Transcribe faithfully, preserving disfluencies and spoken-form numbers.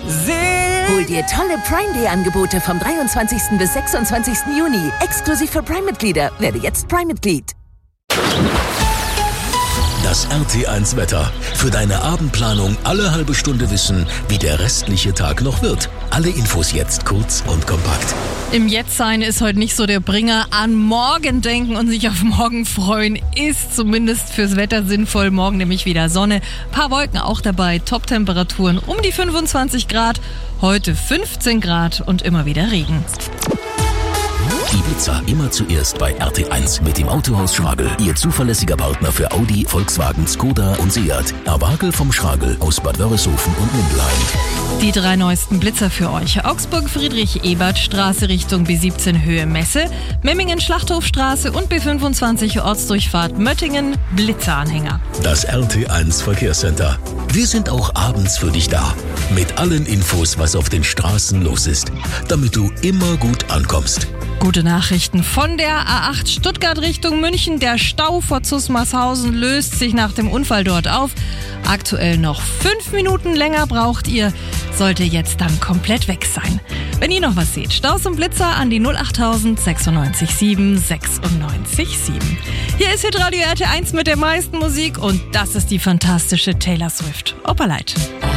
Hol dir tolle Prime Day Angebote vom dreiundzwanzigsten bis sechsundzwanzigsten Juni. Exklusiv für Prime-Mitglieder. Werde jetzt Prime-Mitglied. Das R T eins Wetter. Für deine Abendplanung alle halbe Stunde wissen, wie der restliche Tag noch wird. Alle Infos jetzt kurz und kompakt. Im Jetztsein ist heute nicht so der Bringer. An morgen denken und sich auf morgen freuen ist zumindest fürs Wetter sinnvoll. Morgen nämlich wieder Sonne, paar Wolken auch dabei, Top-Temperaturen um die fünfundzwanzig Grad. Heute fünfzehn Grad und immer wieder Regen. Die Blitzer immer zuerst bei R T eins mit dem Autohaus Schragel. Ihr zuverlässiger Partner für Audi, Volkswagen, Skoda und Seat. Herr Wagel vom Schragel aus Bad Wörishofen und Mindelheim. Die drei neuesten Blitzer für euch. Augsburg-Friedrich-Ebert-Straße Richtung B siebzehn Höhe Messe, Memmingen-Schlachthofstraße und B fünfundzwanzig Ortsdurchfahrt Möttingen Blitzeranhänger. Das R T eins Verkehrscenter. Wir sind auch abends für dich da. Mit allen Infos, was auf den Straßen los ist. Damit du immer gut ankommst. Gute Nachrichten von der A acht Stuttgart Richtung München. Der Stau vor Zusmarshausen löst sich nach dem Unfall dort auf. Aktuell noch fünf Minuten länger braucht ihr, sollte jetzt dann komplett weg sein. Wenn ihr noch was seht, Staus und Blitzer an die null achttausend sechsundneunzig sieben sechsundneunzig sieben. Hier ist Hitradio R T eins mit der meisten Musik und das ist die fantastische Taylor Swift. Opalite.